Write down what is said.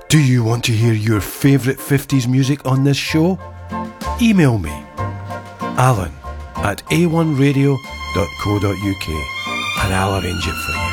Do you want to hear your favourite 50s music on this show? Email me, alan@a1radio.co.uk, and I'll arrange it for you.